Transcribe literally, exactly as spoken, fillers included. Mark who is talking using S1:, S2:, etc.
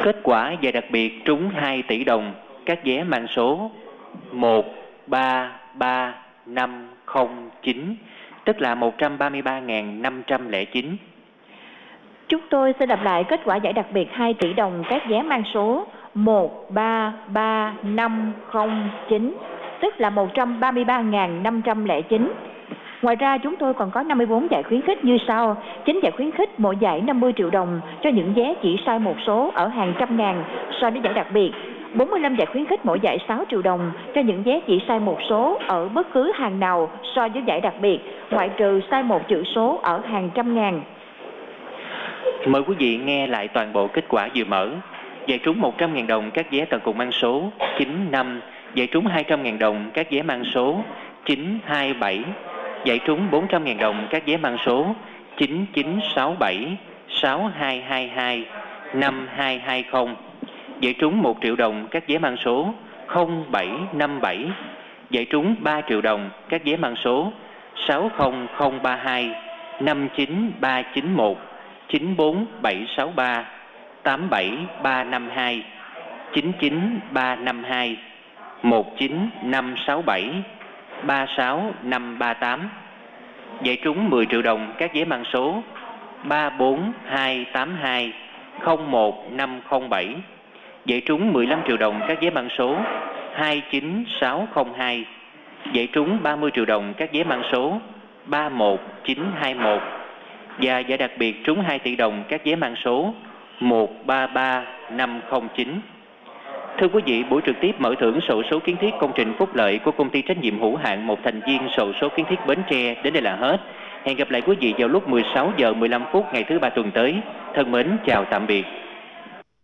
S1: Kết quả giải đặc biệt trúng hai tỷ đồng, các vé mang số một ba ba năm không chín, tức là một trăm ba mươi ba nghìn năm trăm lẻ chín.
S2: Chúng tôi sẽ đọc lại kết quả giải đặc biệt hai tỷ đồng các vé mang số một ba ba năm không chín, tức là một trăm ba mươi ba nghìn năm trăm lẻ chín. Ngoài ra chúng tôi còn có năm mươi tư giải khuyến khích như sau. chín giải khuyến khích mỗi giải năm mươi triệu đồng cho những vé chỉ sai một số ở hàng trăm ngàn so với giải đặc biệt. bốn mươi lăm giải khuyến khích mỗi giải sáu triệu đồng cho những vé chỉ sai một số ở bất cứ hàng nào so với giải đặc biệt, ngoại trừ sai một chữ số ở hàng trăm ngàn.
S1: Mời quý vị nghe lại toàn bộ kết quả vừa mở. Giải trúng một trăm nghìn đồng các vé tận cùng mang số chín năm, giải trúng hai trăm nghìn đồng các vé mang số chín hai bảy, giải trúng bốn trăm nghìn đồng các vé mang số chín chín sáu bảy, sáu hai hai hai, năm hai hai không, giải trúng một triệu đồng các vé mang số không bảy năm bảy, giải trúng ba triệu đồng các vé mang số sáu không không ba hai, năm chín ba chín một, chín bốn bảy sáu ba, tám bảy ba năm hai, chín chín ba năm hai, một chín năm sáu bảy, ba sáu năm ba tám. Giải trúng mười triệu đồng các vé mang số ba bốn hai tám hai, không một năm không bảy, giải trúng mười lăm triệu đồng các vé mang số hai chín sáu không hai, giải trúng ba mươi triệu đồng các vé mang số ba một chín hai một, và giải đặc biệt trúng hai tỷ đồng các vé mang số một ba ba năm không chín. Thưa quý vị, buổi trực tiếp mở thưởng xổ số kiến thiết công trình phúc lợi của công ty trách nhiệm hữu hạn một thành viên xổ số kiến thiết Bến Tre đến đây là hết. Hẹn gặp lại quý vị vào lúc mười sáu giờ mười lăm phút ngày thứ ba tuần tới. Thân mến chào tạm biệt.